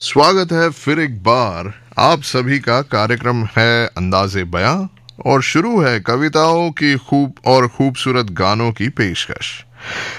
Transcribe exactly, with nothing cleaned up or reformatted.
स्वागत है फिर एक बार आप सभी का। कार्यक्रम है अंदाज़े बयां और शुरू है कविताओं की खूब और खूबसूरत गानों की पेशकश।